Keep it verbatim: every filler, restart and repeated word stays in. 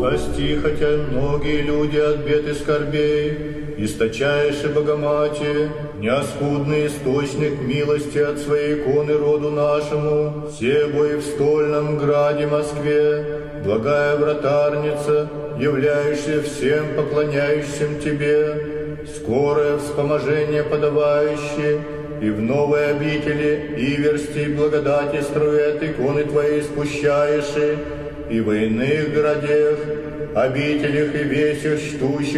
спасти, хотя многие люди от бед и скорбей, источаешь, Богоматерь, неоскудный источник милости от своей иконы роду нашему, себо и в стольном граде Москве, благая вратарница, являющая всем поклоняющим Тебе, скорое вспоможение подавающее, и в новой обители иверсти и благодати струи от иконы Твоей спущаешь, и в иных городах, обителях и весях, чтущих